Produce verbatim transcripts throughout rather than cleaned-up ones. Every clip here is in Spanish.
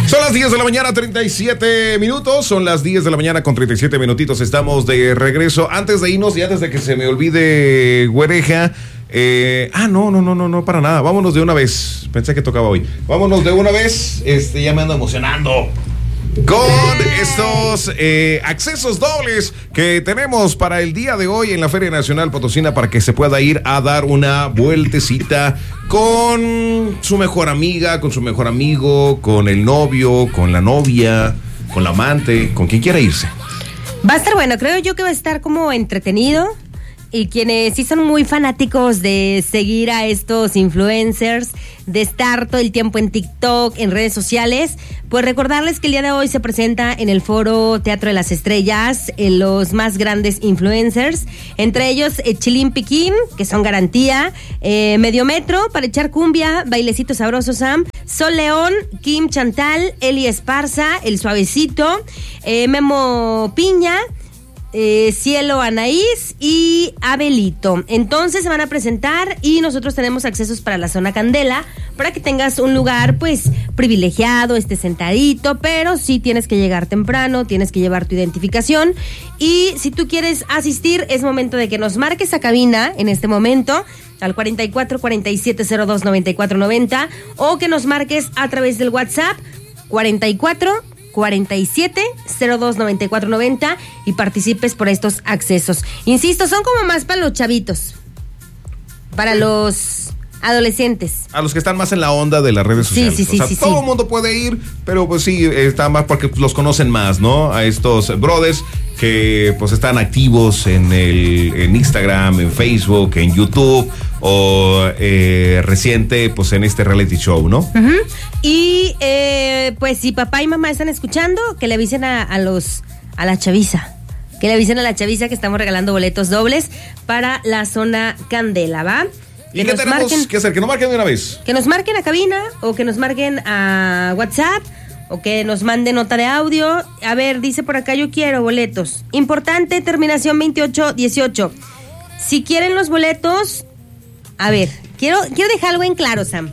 Son las diez de la mañana, treinta y siete minutos. Son las diez de la mañana con treinta y siete minutitos. Estamos de regreso. Antes de irnos y antes de que se me olvide, güereja. Eh, ah, no, no, no, no, no, para nada. Vámonos de una vez. Pensé que tocaba hoy. Vámonos de una vez. Este, ya me ando emocionando con estos eh, accesos dobles que tenemos para el día de hoy en la Feria Nacional Potosina para que se pueda ir a dar una vueltecita con su mejor amiga, con su mejor amigo, con el novio, con la novia, con la amante, con quien quiera irse. Va a estar bueno, creo yo que va a estar como entretenido. Y quienes sí son muy fanáticos de seguir a estos influencers, de estar todo el tiempo en TikTok, en redes sociales, pues recordarles que el día de hoy se presenta en el Foro Teatro de las Estrellas eh, los más grandes influencers, entre ellos eh, Chilín Piquín, que son garantía, eh, Medio Metro, para echar cumbia, Bailecito Sabroso Sam, Sol León, Kim Chantal, Eli Esparza, El Suavecito, eh, Memo Piña, Eh, Cielo Anaís y Abelito. Entonces se van a presentar y nosotros tenemos accesos para la zona Candela para que tengas un lugar pues privilegiado, estés sentadito, pero sí tienes que llegar temprano, tienes que llevar tu identificación y si tú quieres asistir es momento de que nos marques a cabina en este momento al cuarenta y cuatro, cuarenta y siete, cero dos, noventa y cuatro, noventa o que nos marques a través del WhatsApp cuarenta y cuatro, cuarenta y siete, cero dos, noventa y cuatro, noventa y participes por estos accesos. Insisto, son como más para los chavitos, para los adolescentes. A los que están más en la onda de las redes sociales. Sí, sí, sí, o sea, sí, todo el sí. mundo puede ir, pero pues sí, está más porque los conocen más, ¿no? A estos brothers que pues están activos en el en Instagram, en Facebook, en YouTube o eh, reciente pues en este reality show, ¿no? Uh-huh. Y eh, pues si papá y mamá están escuchando, que le avisen a, a los a la chaviza. Que le avisen a la chaviza que estamos regalando boletos dobles para la zona Candela, ¿va? ¿Y qué tenemos marquen, que hacer? ¿Que nos marquen de una vez? Que nos marquen a cabina o que nos marquen a WhatsApp o que nos manden nota de audio. A ver, dice por acá, yo quiero boletos. Importante, terminación veintiocho dieciocho. Si quieren los boletos, a ver, quiero, quiero dejar algo en claro, Sam.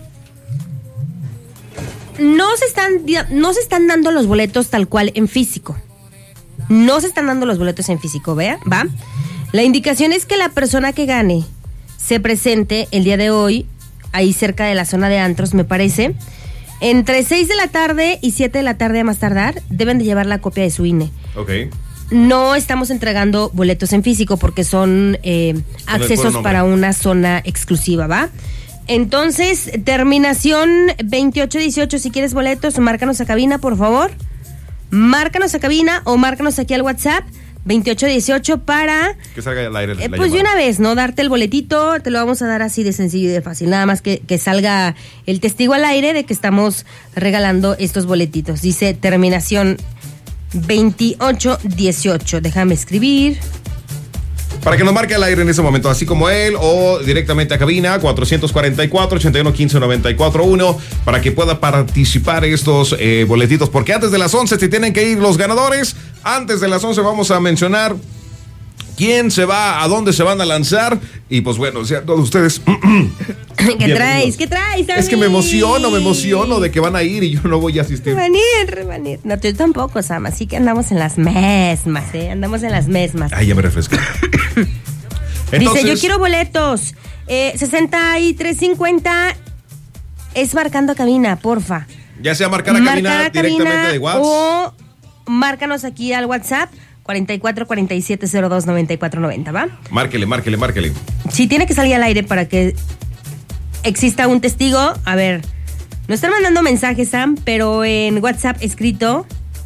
No se están, no se están dando los boletos tal cual en físico. No se están dando los boletos en físico, ¿vea? ¿Va? La indicación es que la persona que gane se presente el día de hoy, ahí cerca de la zona de antros, me parece, entre seis de la tarde y siete de la tarde a más tardar, deben de llevar la copia de su I N E. Ok. No estamos entregando boletos en físico porque son eh, accesos para una zona exclusiva, ¿va? Entonces, terminación veintiocho dieciocho, si quieres boletos, márcanos a cabina, por favor. Márcanos a cabina o márcanos aquí al WhatsApp veintiocho dieciocho para que salga al aire la, eh, la pues llamada. de una vez, ¿no? Darte el boletito, te lo vamos a dar así de sencillo y de fácil, nada más que, que salga el testigo al aire de que estamos regalando estos boletitos. Dice terminación veintiocho dieciocho, déjame escribir. Para que nos marque al aire en ese momento, así como él, o directamente a cabina, cuatrocientos cuarenta y cuatro, ochenta y uno, quince, noventa y cuatro, uno, para que pueda participar estos eh, boletitos, porque antes de las once se tienen que ir los ganadores. Antes de las once vamos a mencionar quién se va, a dónde se van a lanzar, y pues bueno, o sea, todos ustedes... ¿Qué traes? ¿Qué traes, Sammy? Es que me emociono, me emociono de que van a ir y yo no voy a asistir. Van a ir, van a ir. No, yo tampoco, Sam, así que andamos en las mismas, ¿eh? Andamos en las mismas. Ay, ya me refresco. Entonces, dice, yo quiero boletos. Eh, sesenta y tres cincuenta es marcando a cabina, porfa. Ya sea marcar a cabina marcar a directamente cabina de WhatsApp. O márcanos aquí al WhatsApp cuarenta y cuatro, cuarenta y siete, cero dos, noventa y cuatro, noventa, ¿va? Márquele, márquele, márquele. Sí, tiene que salir al aire para que exista un testigo. A ver, nos están mandando mensajes, Sam, pero en WhatsApp escrito.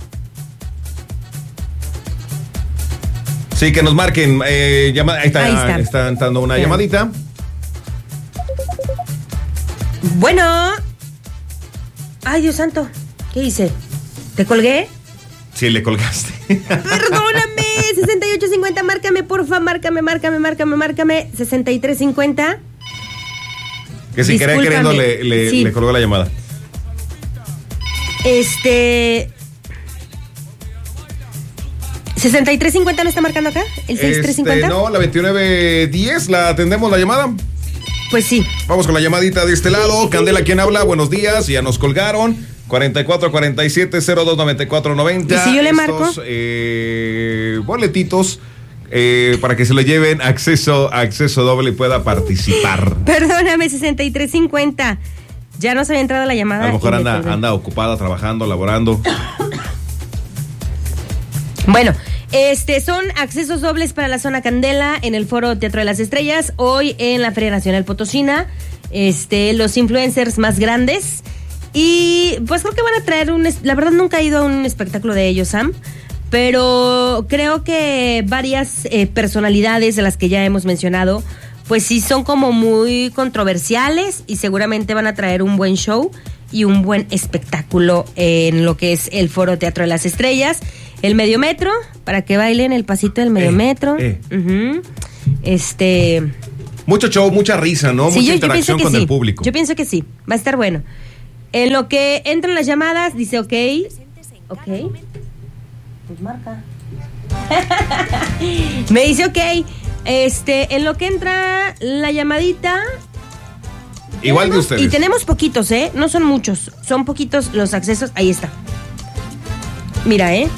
Sí, que nos marquen. Eh, llama, ahí está, ahí está. Están dando una Bien. llamadita. Bueno. Ay, Dios santo. ¿Qué hice? ¿Te colgué? Sí, le colgaste. Perdóname. sesenta y ocho cincuenta, márcame, porfa. Márcame, márcame, márcame, márcame. sesenta y tres cincuenta. Que si quería queriendo le, le, sí. le colgó la llamada. Este... ¿sesenta y tres cincuenta no está marcando acá? ¿El sesenta y tres cincuenta? Este, no, la veintinueve diez, ¿la atendemos la llamada? Pues sí. Vamos con la llamadita de este lado. Candela, ¿quién habla? Buenos días, ya nos colgaron. cuarenta y cuatro cuarenta y siete cero dos noventa y cuatro noventa. ¿Y si yo le marco? Estos, eh, boletitos eh, para que se lo lleven acceso, acceso doble y pueda participar. Perdóname, sesenta y tres cincuenta. Ya nos había entrado la llamada. A lo mejor anda, anda ocupada, trabajando, laborando. Bueno, este son accesos dobles para la zona Candela en el Foro Teatro de las Estrellas, hoy en la Feria Nacional Potosina. Este, los influencers más grandes. Y pues creo que van a traer un... La verdad nunca he ido a un espectáculo de ellos, Sam. Pero creo que varias eh, personalidades de las que ya hemos mencionado, pues sí son como muy controversiales y seguramente van a traer un buen show y un buen espectáculo en lo que es el Foro Teatro de las Estrellas. El medio metro, para que bailen el pasito del medio eh, metro. Eh. Uh-huh. Este... Mucho show, mucha risa, ¿no? Sí, mucha yo, interacción yo con sí. el público. Yo pienso que sí, va a estar bueno. En lo que entran las llamadas, dice ok. Ok. Pues marca. Me dice ok. Este, en lo que entra la llamadita. Igual de ustedes. Y tenemos poquitos, ¿eh? No son muchos. Son poquitos los accesos. Ahí está. Mira, ¿eh?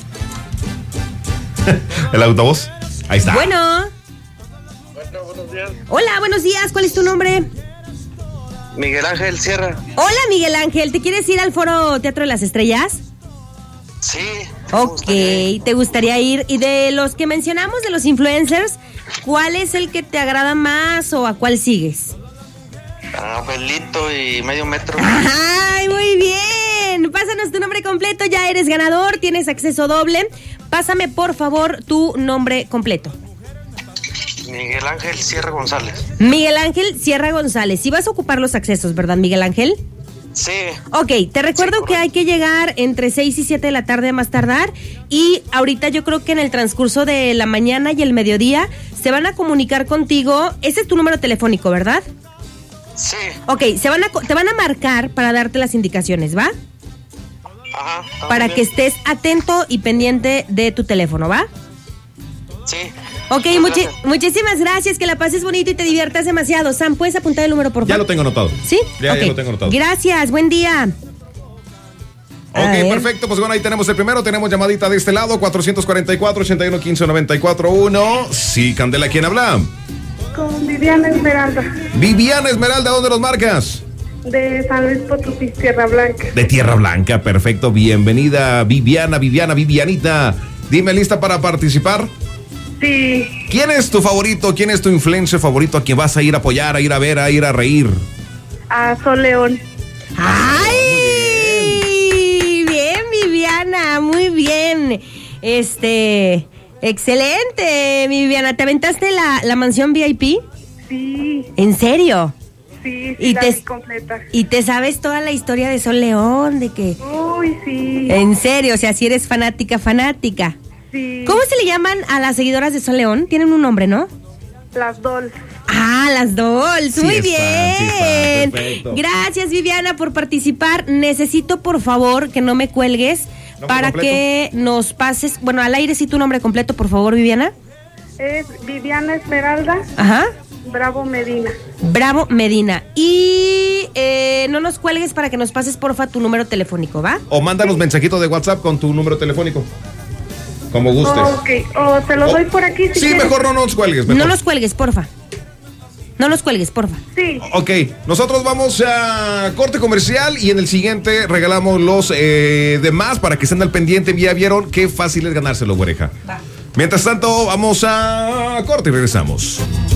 El autobús. Ahí está. Bueno. Bueno, buenos días. Hola, buenos días. ¿Cuál es tu nombre? Miguel Ángel Sierra. Hola, Miguel Ángel. ¿Te quieres ir al Foro Teatro de las Estrellas? Sí. Ok, ¿te gustaría ir? Y de los que mencionamos, de los influencers, ¿cuál es el que te agrada más o a cuál sigues? Ah, Belito y medio metro. ¡Ay, muy bien! Pásanos tu nombre completo, ya eres ganador, tienes acceso doble. Pásame, por favor, tu nombre completo. Miguel Ángel Sierra González. Miguel Ángel Sierra González. Sí vas a ocupar los accesos, ¿verdad, Miguel Ángel? Sí. Ok, te recuerdo sí, que hay que llegar entre seis y siete de la tarde a más tardar. Y ahorita yo creo que en el transcurso de la mañana y el mediodía se van a comunicar contigo. Ese es tu número telefónico, ¿verdad? Sí. Ok, se van a, te van a marcar para darte las indicaciones, ¿va? Ajá. Para que estés atento y pendiente de tu teléfono, ¿va? Sí. Ok, muchi- muchísimas gracias, que la pases bonito y te diviertas demasiado. Sam, ¿puedes apuntar el número, por favor? Ya lo tengo anotado. ¿Sí? Ya, okay. ya lo tengo anotado. Gracias, buen día. Ok, perfecto, pues bueno, ahí tenemos el primero, tenemos llamadita de este lado, cuatrocientos cuarenta y cuatro, ochenta y uno, quince, noventa y cuatro, uno. Sí, Candela, ¿quién habla? Con Viviana Esmeralda. Viviana Esmeralda, ¿dónde nos marcas? De San Luis Potosí, Tierra Blanca. De Tierra Blanca, perfecto, bienvenida Viviana, Viviana, Vivianita. Dime, ¿lista para participar? Sí. ¿Quién es tu favorito? ¿Quién es tu influencer favorito a quien vas a ir a apoyar, a ir a ver, a ir a reír? A Sol León. ¡Ay! Bien, Viviana, muy bien. Este, excelente, mi Viviana. ¿Te aventaste la, la mansión V I P? Sí. ¿En serio? Sí, sí, y la te, vi completa. ¿Y te sabes toda la historia de Sol León? De que... Uy, sí. En serio, o sea, si eres fanática, fanática. Sí. ¿Cómo se le llaman a las seguidoras de Sol León? Tienen un nombre, ¿no? Las Dolls. Ah, las Dolls. Sí Muy están, bien. sí están, perfecto. Gracias, Viviana, por participar. Necesito, por favor, que no me cuelgues para completo? que nos pases, bueno, al aire sí tu nombre completo, por favor, Viviana. Es Viviana Esmeralda. Ajá. Bravo Medina. Bravo Medina. Y eh, no nos cuelgues para que nos pases, porfa, tu número telefónico, ¿va? O mándanos mensajito de WhatsApp con tu número telefónico. Como gustes. Ok, o te lo O- doy por aquí. Si Sí, quieres. mejor no nos cuelgues. Mejor. No nos cuelgues, porfa. No nos cuelgues, porfa. Sí. Ok, nosotros vamos a corte comercial y en el siguiente regalamos los eh, demás para que estén al pendiente. Ya vieron qué fácil es ganárselo, güereja. Va. Mientras tanto, vamos a corte y regresamos.